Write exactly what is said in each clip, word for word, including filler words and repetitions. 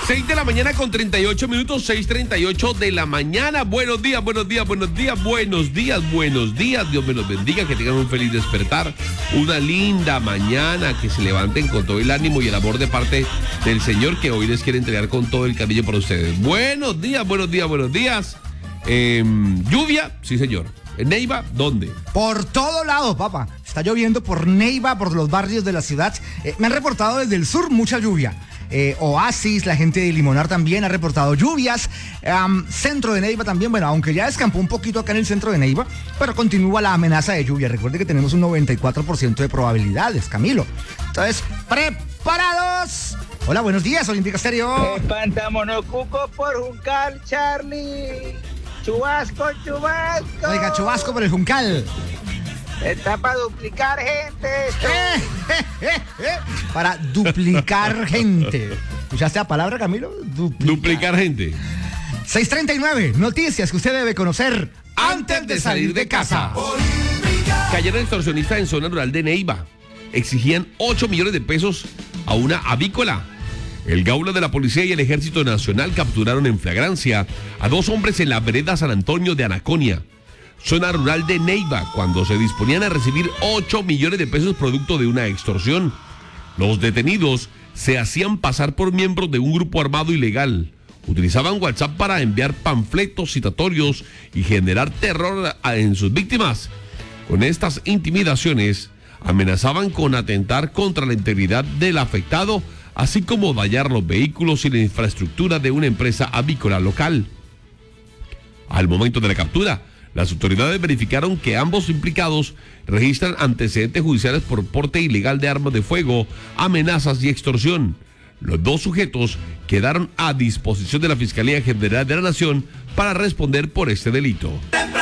seis de la mañana con treinta y ocho minutos, seis treinta y ocho de la mañana. Buenos días, buenos días, buenos días, buenos días, buenos días. Dios me los bendiga, que tengan un feliz despertar. Una linda mañana, que se levanten con todo el ánimo y el amor de parte del Señor, que hoy les quiere entregar con todo el cariño para ustedes. Buenos días, buenos días, buenos días. Eh, lluvia, sí señor. ¿En Neiva? ¿Dónde? Por todo lado, papá. Está lloviendo por Neiva, por los barrios de la ciudad. Eh, me han reportado desde el sur mucha lluvia. Eh, Oasis, la gente de Limonar también ha reportado lluvias. Um, centro de Neiva también, bueno, aunque ya descampó un poquito acá en el centro de Neiva, pero continúa la amenaza de lluvia. Recuerde que tenemos un noventa y cuatro por ciento de probabilidades, Camilo. Entonces, ¡preparados! Hola, buenos días, Olímpica Estéreo. Espantámonos, Cuco, por Juncal, Charlie. Chubasco, chubasco. Oiga, chubasco por el Juncal. Está para duplicar gente esto. Eh, eh, eh, eh. Para duplicar gente. ¿Escuchaste la palabra, Camilo? Duplicar, duplicar gente. seis treinta y nueve, noticias que usted debe conocer antes, antes de salir de casa. Cayeron extorsionistas en zona rural de Neiva. Exigían ocho millones de pesos a una avícola. El Gaula de la Policía y el Ejército Nacional capturaron en flagrancia a dos hombres en la vereda San Antonio de Anaconia, zona rural de Neiva, cuando se disponían a recibir ocho millones de pesos producto de una extorsión. Los detenidos se hacían pasar por miembros de un grupo armado ilegal. Utilizaban WhatsApp para enviar panfletos citatorios y generar terror en sus víctimas. Con estas intimidaciones, amenazaban con atentar contra la integridad del afectado, así como dañar los vehículos y la infraestructura de una empresa avícola local. Al momento de la captura, las autoridades verificaron que ambos implicados registran antecedentes judiciales por porte ilegal de armas de fuego, amenazas y extorsión. Los dos sujetos quedaron a disposición de la Fiscalía General de la Nación para responder por este delito.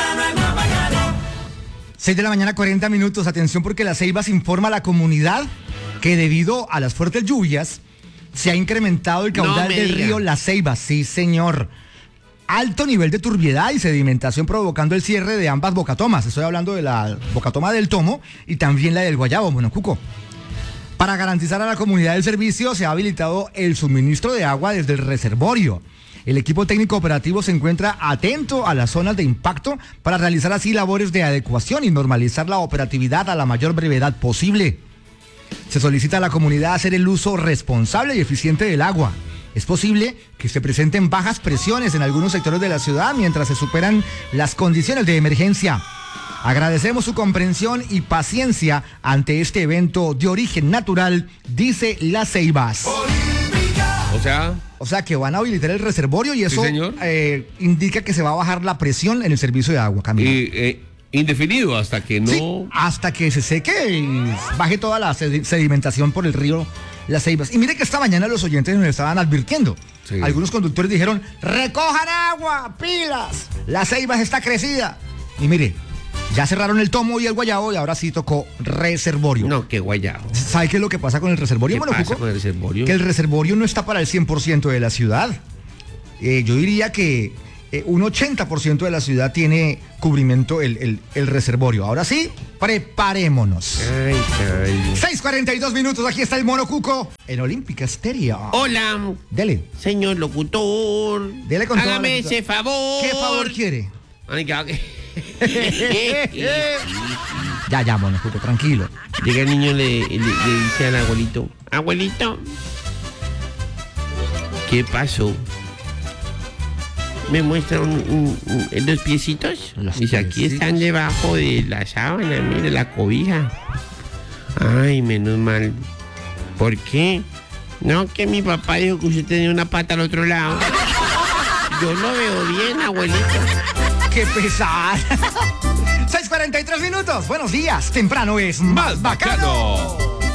seis de la mañana, cuarenta minutos. Atención, porque La Ceibas informa a la comunidad que debido a las fuertes lluvias se ha incrementado el caudal no del diga. río La Ceiba. Sí, señor. Alto nivel de turbiedad y sedimentación provocando el cierre de ambas bocatomas. Estoy hablando de la bocatoma del Tomo y también la del Guayabo, bueno, Cuco. Para garantizar a la comunidad el servicio, se ha habilitado el suministro de agua desde el reservorio. El equipo técnico operativo se encuentra atento a las zonas de impacto para realizar así labores de adecuación y normalizar la operatividad a la mayor brevedad posible. Se solicita a la comunidad hacer el uso responsable y eficiente del agua. Es posible que se presenten bajas presiones en algunos sectores de la ciudad mientras se superan las condiciones de emergencia. Agradecemos su comprensión y paciencia ante este evento de origen natural, dice Las Ceibas. O sea... O sea que van a habilitar el reservorio y eso sí, eh, indica que se va a bajar la presión en el servicio de agua, Camilo. Y, eh, indefinido hasta que no... Sí, hasta que se seque y baje toda la sedimentación por el río Las Ceibas. Y mire que esta mañana los oyentes nos estaban advirtiendo. Sí. Algunos conductores dijeron, recojan agua, pilas, Las Ceibas está crecida. Y mire, ya cerraron el Tomo y el Guayabo y ahora sí tocó reservorio. No, qué Guayabo. ¿Sabe qué es lo que pasa con el reservorio? ¿Qué bueno, pasa Cuco? con el reservorio? Que el reservorio no está para el cien por ciento de la ciudad. Eh, yo diría que eh, un ochenta por ciento de la ciudad tiene cubrimiento el, el, el reservorio. Ahora sí, preparémonos. Ay, ay. seis cuarenta y dos minutos, aquí está el Mono Cuco en Olímpica Estéreo. Hola. Dele. Señor locutor. Dele con toda Hágame la... ese favor. ¿Qué favor quiere? Ay, que... ya, ya, Mono Cuco, tranquilo. Llega el niño, le, le, le dice al abuelito, abuelito, ¿qué pasó? Me muestra un, un, un, los piecitos. Los Dice, aquí piecitos. están debajo de la sábana, mire, la cobija. Ay, menos mal. ¿Por qué? No, que mi papá dijo que usted tenía una pata al otro lado. Yo lo veo bien, abuelito. ¡Qué pesar! seis cuarenta y tres minutos, buenos días, temprano es más bacano.